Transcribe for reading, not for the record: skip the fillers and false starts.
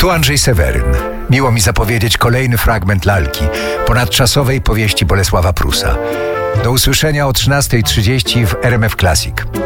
Tu Andrzej Seweryn. Miło mi zapowiedzieć kolejny fragment lalki, ponadczasowej powieści Bolesława Prusa. Do usłyszenia o 13:30 w RMF Classic.